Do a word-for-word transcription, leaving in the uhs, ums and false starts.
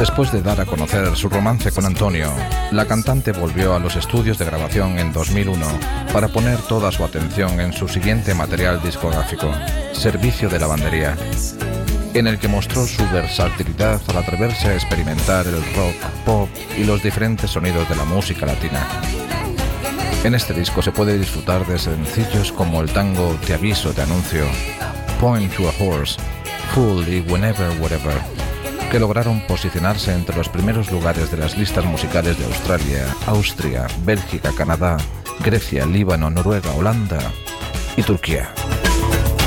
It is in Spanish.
Después de dar a conocer su romance con Antonio, la cantante volvió a los estudios de grabación en dos mil uno para poner toda su atención en su siguiente material discográfico, Servicio de Lavandería, en el que mostró su versatilidad al atreverse a experimentar el rock, pop y los diferentes sonidos de la música latina. En este disco se puede disfrutar de sencillos como el tango Te aviso, te anuncio, Point to a Horse, Fool y Whenever, Wherever, que lograron posicionarse entre los primeros lugares de las listas musicales de Australia, Austria, Bélgica, Canadá, Grecia, Líbano, Noruega, Holanda y Turquía.